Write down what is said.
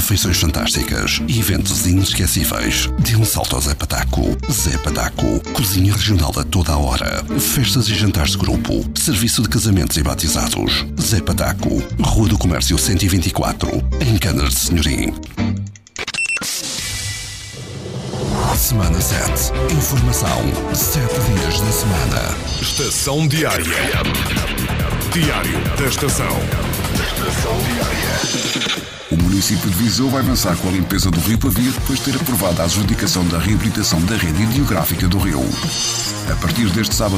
refeições fantásticas e eventos inesquecíveis. Dê um salto ao Zé Pataco. Zé Pataco, cozinha regional a toda a hora. Festas e jantares de grupo. Serviço de casamentos e batizados. Zé Pataco, Rua do Comércio 124, em Canas de Senhorim. Semana 7. Informação. 7 dias da semana. Estação Diária. Diário da Estação. Estação Diária. O município de Viseu vai avançar com a limpeza do Rio Pavia depois de ter aprovado a adjudicação da reabilitação da rede hidrográfica do rio. A partir deste sábado,